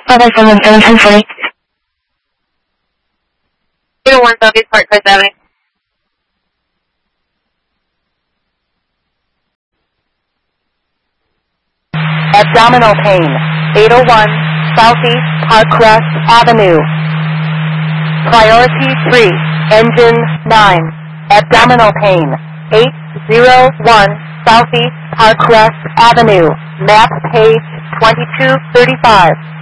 Other from 1740. 201 Southeast Park Crest Avenue. Abdominal pain. 801 Southeast Parkcrest Avenue. Priority 3. Engine 9. Abdominal pain. 801 Southeast Parkcrest Avenue. Map page 2235.